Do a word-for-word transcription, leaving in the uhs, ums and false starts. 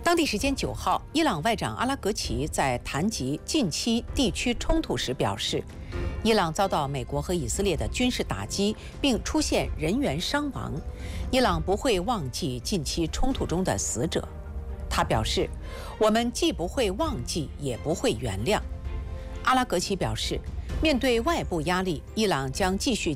当地时间九号，伊朗外长阿拉格齐在谈及近期地区冲突时表示，伊朗遭到美国和以色列的军事打击，并出现人员伤亡。伊朗不会忘记近期冲突中的死者。他表示，我们既不会忘记，也不会原谅。阿拉格齐表示，面对外部压力，伊朗将继续